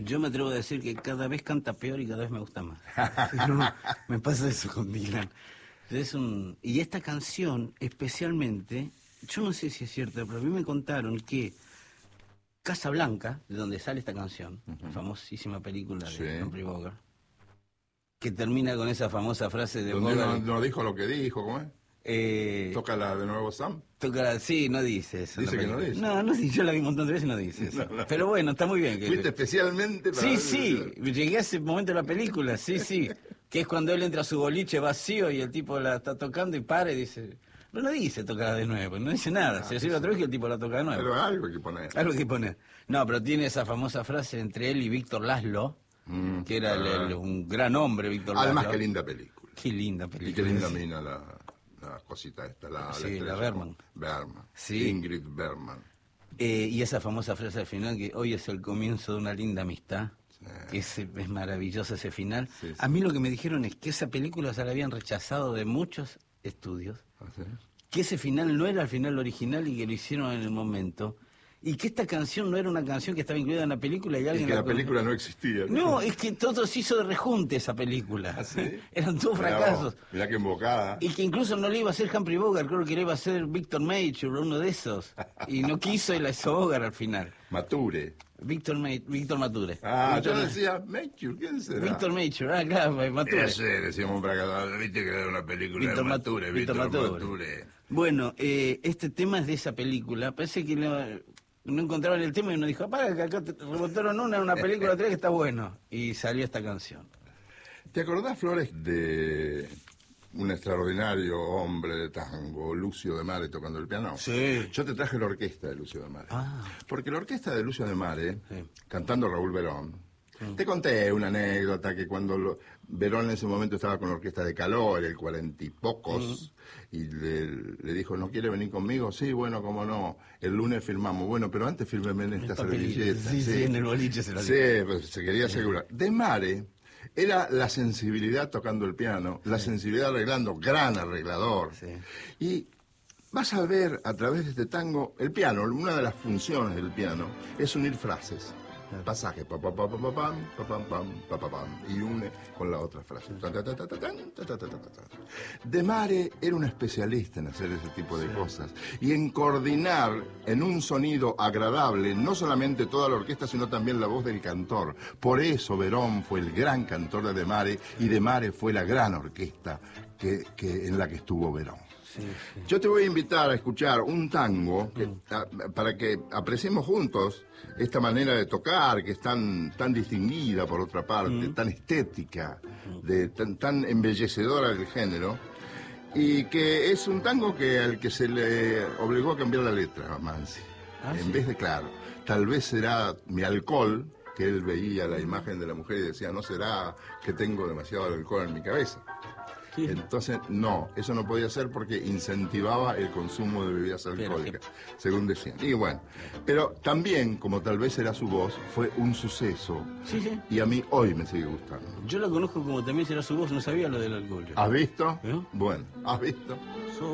Yo me atrevo a decir que cada vez canta peor y cada vez me gusta más. No, me pasa eso con Dylan. Y esta canción, especialmente, yo no sé si es cierto, pero a mí me contaron que Casablanca, de donde sale esta canción, famosísima película de Humphrey Bogart, que termina con esa famosa frase de donde Bogart. no dijo lo que dijo, ¿cómo es? Tócala de nuevo, Sam. Tócala, sí, no dice eso. Dice que no dice. No, sí, yo la vi un montón de veces y no dice eso. No. Pero bueno, está muy bien. ¿Fuiste especialmente para llegué a ese momento de la película, sí. Que es cuando él entra a su boliche vacío y el tipo la está tocando y para y dice... No dice tocarla de nuevo, no dice nada. Se sirve otra vez que el tipo la toca de nuevo. Pero algo hay que poner. Algo hay que poner. No, pero tiene esa famosa frase entre él y Víctor Laszlo, que era un gran hombre, Víctor Laszlo. Además, qué linda película. Qué linda película. Y qué linda mina la cosita esta, la Bergman. Sí. Ingrid Bergman. Y esa famosa frase al final, que hoy es el comienzo de una linda amistad, que es maravilloso ese final. Sí. A mí lo que me dijeron es que esa película se la habían rechazado de muchos estudios, que ese final no era el final original y que lo hicieron en el momento, y que esta canción no era una canción que estaba incluida en la película y alguien... Y que la película no existía. No, es que todo se hizo de rejunte esa película. ¿Sí? Eran todos fracasos. Mirá qué embocada. Y que incluso no le iba a hacer Humphrey Bogart, creo que le iba a hacer Victor Mature, uno de esos. Y no quiso y la hizo Bogart al final. Mature. Víctor Mature. Yo decía Mature, ¿quién será? Víctor Mature, claro, Mature. Sí, decíamos para acá, viste que era una película Víctor de Mature, Víctor Mature. Bueno, este tema es de esa película, parece que no encontraban el tema y uno dijo, para que acá te rebotaron una película otra que está bueno. Y salió esta canción. ¿Te acordás, Flores, de un extraordinario hombre de tango, Lucio de Mare, tocando el piano? Sí. Yo te traje la orquesta de Lucio de Mare. Porque la orquesta de Lucio de Mare, cantando Raúl Verón, te conté una anécdota que cuando Verón en ese momento estaba con la orquesta de Caló, era el 40 y pocos, y le dijo, ¿no quiere venir conmigo? Sí, bueno, cómo no, el lunes filmamos. Bueno, pero antes fírmeme en esta servilleta. Sí, en el boliche se lo dijo. Sí, pues se quería asegurar. De Mare era la sensibilidad tocando el piano, la sensibilidad arreglando, gran arreglador. Y vas a ver a través de este tango, el piano, una de las funciones del piano es unir frases. Pasaje, pa pa pa pa pa pam, pa pam pam, pa pa pam, y une con la otra frase. De Mare era un especialista en hacer ese tipo de cosas y en coordinar en un sonido agradable no solamente toda la orquesta, sino también la voz del cantor. Por eso Verón fue el gran cantor de Mare y De Mare fue la gran orquesta en la que estuvo Verón. Yo te voy a invitar a escuchar un tango para que apreciemos juntos esta manera de tocar, que es tan distinguida por otra parte, tan estética, tan embellecedora del género, y que es un tango al que se le obligó a cambiar la letra a Mansi. En vez de, claro, tal vez será mi alcohol, que él veía la imagen de la mujer y decía, no será que tengo demasiado alcohol en mi cabeza. Entonces, no, eso no podía ser porque incentivaba el consumo de bebidas alcohólicas, según decían. Y bueno, pero también, como tal vez era su voz, fue un suceso. Y a mí hoy me sigue gustando. Yo la conozco como también será su voz, no sabía lo del alcohol. ¿Has visto? Bueno, ¿has visto?